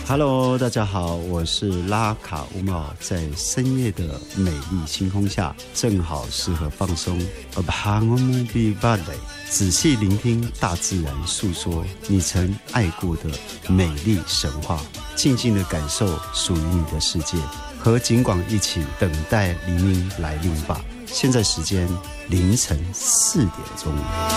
Hello， 大家好，我是拉卡乌茂，在深夜的美丽星空下，正好适合放松。仔细聆听大自然诉说你曾爱过的美丽神话，静静地感受属于你的世界，和景广一起等待黎明来临吧。现在时间凌晨4点钟。